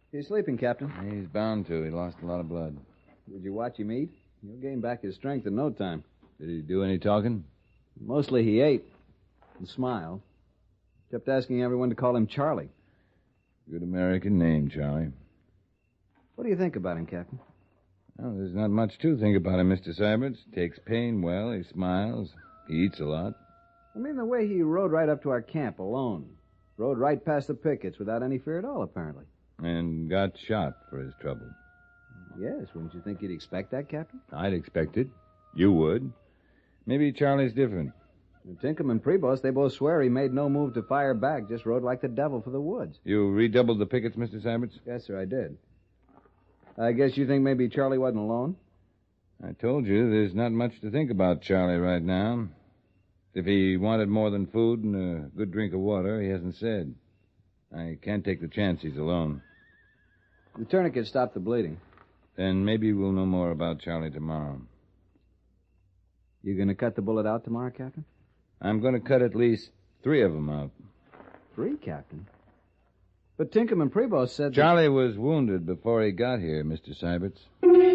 He's sleeping, Captain. He's bound to. He lost a lot of blood. Did you watch him eat? He'll gain back his strength in no time. Did he do any talking? Mostly he ate and smiled. Kept asking everyone to call him Charlie. Good American name, Charlie. What do you think about him, Captain? Well, there's not much to think about him, Mr. Syberts. Takes pain well, he smiles, he eats a lot. I mean, the way he rode right up to our camp alone. Rode right past the pickets without any fear at all, apparently. And got shot for his trouble. Yes, wouldn't you think you'd expect that, Captain? I'd expect it. You would. Maybe Charlie's different. Tinkham and Prevost, they both swear he made no move to fire back, just rode like the devil for the woods. You redoubled the pickets, Mr. Syberts? Yes, sir, I did. I guess you think maybe Charlie wasn't alone? I told you there's not much to think about Charlie right now. If he wanted more than food and a good drink of water, he hasn't said. I can't take the chance he's alone. The tourniquet stopped the bleeding. Then maybe we'll know more about Charlie tomorrow. You going to cut the bullet out tomorrow, Captain? I'm going to cut at least 3 of them out. 3, Captain? But Tinkham and Prevost said Charlie was wounded before he got here, Mr. Syberts.